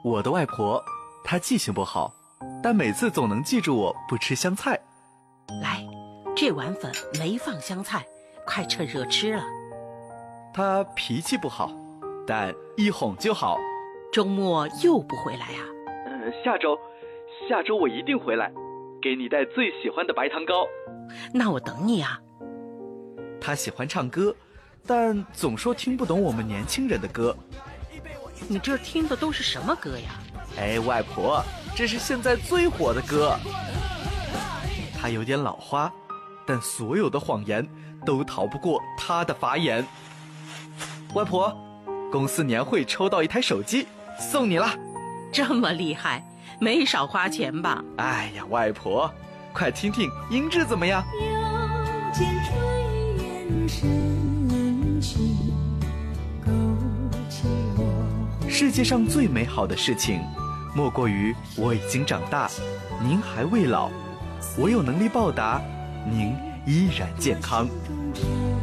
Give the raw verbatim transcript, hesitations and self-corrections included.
我的外婆，她记性不好，但每次总能记住我不吃香菜。 来，这碗粉没放香菜，快趁热吃了。 她脾气不好，但一哄就好。 周末又不回来啊？ 嗯，下周，下周我一定回来，给你带最喜欢的白糖糕。 那我等你啊。 她喜欢唱歌，但总说听不懂我们年轻人的歌。 你这听的都是什么歌呀？ 哎，外婆，这是现在最火的歌。她有点老花，但所有的谎言都逃不过她的法眼。外婆，公司年会抽到一台手机，送你了。 这么厉害，没少花钱吧？ 哎呀，外婆，快听听音质怎么样？ 又见炊烟升起，勾起我。 世界上最美好的事情，莫过于我已经长大，您还未老，我有能力报答，您依然健康。